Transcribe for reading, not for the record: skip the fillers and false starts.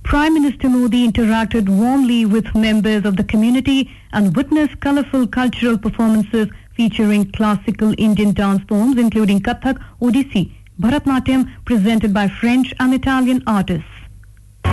Prime Minister Modi interacted warmly with members of the community and witnessed colourful cultural performances featuring classical Indian dance forms including Kathak, Odissi, Bharatnatyam presented by French and Italian artists.